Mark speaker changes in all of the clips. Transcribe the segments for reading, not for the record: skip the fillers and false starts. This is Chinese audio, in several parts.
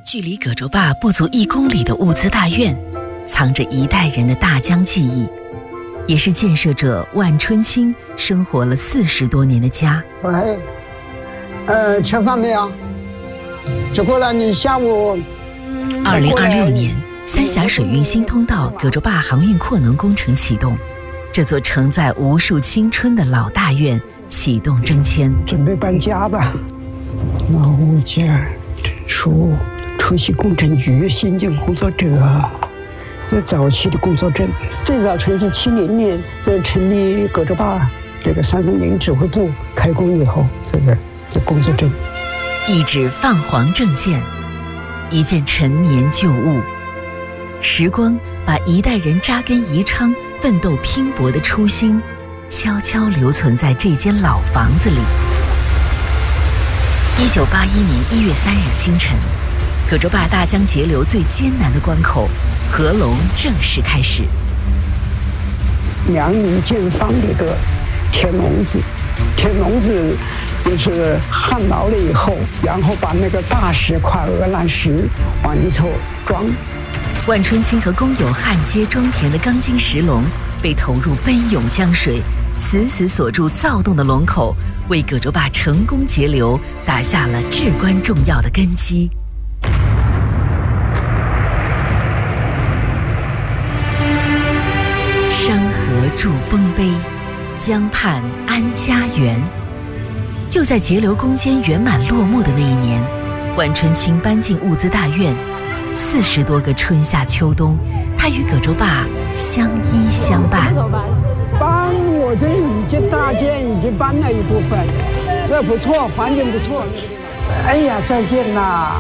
Speaker 1: 距离葛洲坝不足1公里的物资大院，藏着一代人的大江记忆，也是建设者万春青生活了40多年的家。
Speaker 2: 喂，吃饭没有？吃过了，你下午。
Speaker 1: 2026年，三峡水运新通道葛洲坝航运扩能工程启动，这座承载无数青春的老大院启动征迁，
Speaker 2: 准备搬家吧。老物件属出席工程局新建工作者，这早期的工作证，最早成立70年，这成立葛洲坝这个330指挥部开工以后，这工作证，
Speaker 1: 一纸泛黄证件，一件陈年旧物，时光把一代人扎根宜昌、奋斗拼搏的初心，悄悄留存在这间老房子里。1981年1月3日清晨，葛洲坝大江截流最艰难的关口合龙正式开始。
Speaker 2: 2米见方的一个铁笼子，铁笼子就是焊牢了以后，然后把那个大石块鹅卵石往里头装。
Speaker 1: 万春青和工友焊接装填的钢筋石笼被投入奔涌江水，死死锁住躁动的龙口，为葛洲坝成功截流打下了至关重要的根基。山河筑丰碑，江畔安家园。就在截流攻坚圆满落幕的那一年，万春青搬进物资大院，40多个春夏秋冬，他与葛洲坝相依相伴。
Speaker 2: 搬我这已经大件已经搬了一部分，那不错，环境不错。哎呀，再见啦！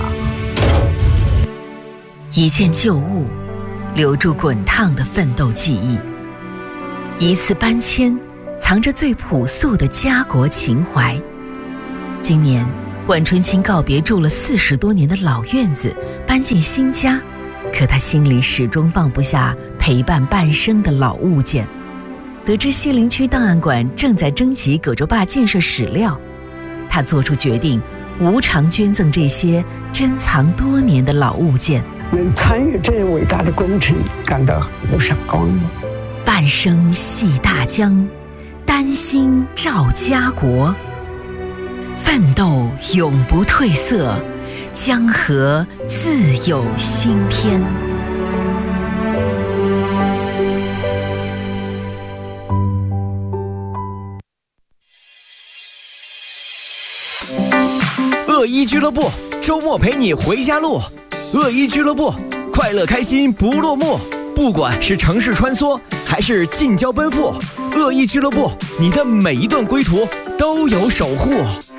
Speaker 1: 一件旧物，留住滚烫的奋斗记忆；一次搬迁，藏着最朴素的家国情怀。今年，万春青告别住了40多年的老院子，搬进新家，可他心里始终放不下陪伴半生的老物件。得知西陵区档案馆正在征集葛洲坝建设史料，他做出决定，无偿捐赠这些珍藏多年的老物件。
Speaker 2: 能参与这伟大的工程，感到无上光荣。
Speaker 1: 半生系大江，丹心照家国。奋斗永不褪色，江河自有新篇。
Speaker 3: 恶一俱乐部周末陪你回家路，恶一俱乐部快乐开心不落幕。不管是城市穿梭还是近郊奔赴，恶一俱乐部你的每一段归途都有守护。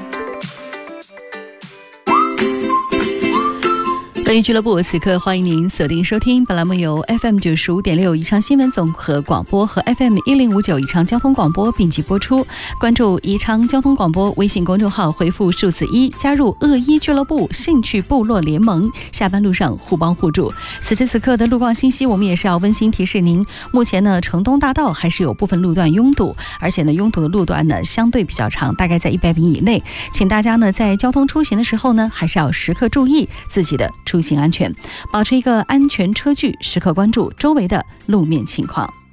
Speaker 4: 恶意俱乐部此刻欢迎您锁定收听，本栏目由 FM 95.6宜昌新闻综合广播和 FM 1059宜昌交通广播并机播出。关注宜昌交通广播微信公众号，回复数字1，加入恶意俱乐部兴趣部落联盟，下班路上互帮互助。此时此刻的路况信息，我们也是要温馨提示您，目前呢城东大道还是有部分路段拥堵，而且呢拥堵的路段呢相对比较长，大概在100米以内，请大家呢在交通出行的时候呢，还是要时刻注意自己的出行安全，保持一个安全车距，时刻关注周围的路面情况。